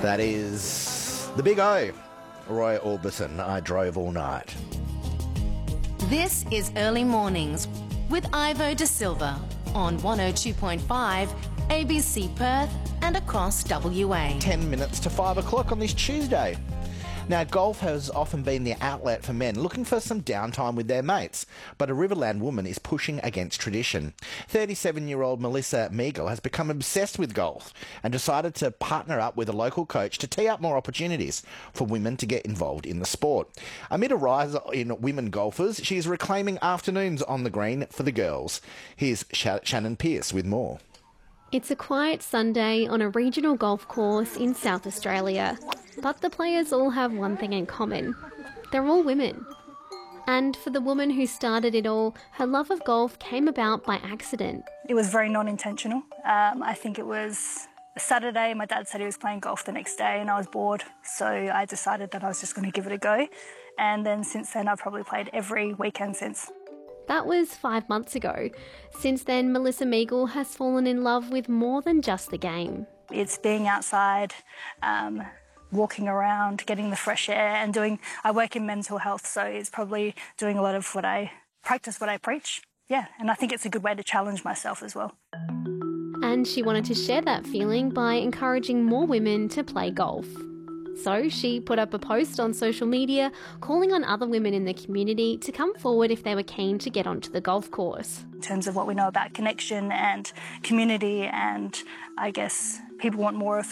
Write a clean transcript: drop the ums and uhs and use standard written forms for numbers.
That is the Big O, Roy Orbison. I drove all night. This is Early Mornings with Ivo De Silva on 102.5 ABC Perth and across WA. 10 minutes to 5 o'clock on this Tuesday. Now, golf has often been the outlet for men looking for some downtime with their mates, but a Riverland woman is pushing against tradition. 37-year-old Melissa Meagle has become obsessed with golf and decided to partner up with a local coach to tee up more opportunities for women to get involved in the sport. Amid a rise in women golfers, she is reclaiming afternoons on the green for the girls. Here's Shannon Pearce with more. It's a quiet Sunday on a regional golf course in South Australia. But the players all have one thing in common. They're all women. And for the woman who started it all, her love of golf came about by accident. It was very non-intentional. I think it was a Saturday. My dad said he was playing golf the next day and I was bored. So I decided that I was just going to give it a go. And then since then, I've probably played every weekend since. That was 5 months ago. Since then, Melissa Meagle has fallen in love with more than just the game. It's being outside, walking around, getting the fresh air and I work in mental health, so it's probably doing a lot of what I preach. Yeah, and I think it's a good way to challenge myself as well. And she wanted to share that feeling by encouraging more women to play golf. So she put up a post on social media calling on other women in the community to come forward if they were keen to get onto the golf course. In terms of what we know about connection and community, and I guess people want more of